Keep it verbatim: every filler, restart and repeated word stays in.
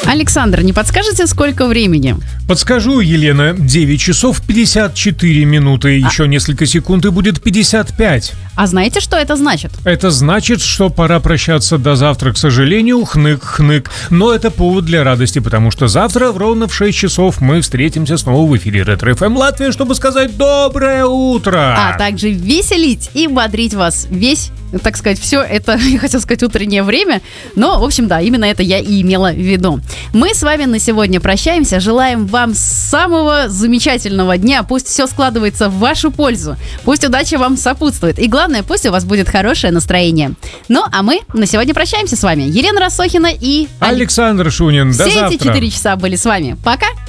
Александр, не подскажете, сколько времени? Подскажу, Елена, девять часов пятьдесят четыре минуты. Еще а... несколько секунд и будет пятьдесят пять. А знаете, что это значит? Это значит, что пора прощаться до завтра, к сожалению. Хнык-хнык. Но это повод для радости, потому что завтра ровно в шесть часов мы встретимся снова в эфире Ретро-эф эм Латвия, чтобы сказать доброе утро. А также веселить и бодрить вас весь, так сказать, все это, я хотела сказать, утреннее время. Но, в общем, да, именно это я и имела в виду. Мы с вами на сегодня прощаемся. Желаем вам самого замечательного дня. Пусть все складывается в вашу пользу. Пусть удача вам сопутствует. И главное, пусть у вас будет хорошее настроение. Ну, а мы на сегодня прощаемся с вами. Елена Рассохина и Александр Шунин. До Все завтра. эти четыре часа были с вами. Пока!